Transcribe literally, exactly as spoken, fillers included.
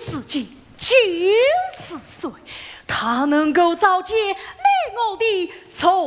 时仅九十岁，他能够召见你我的仇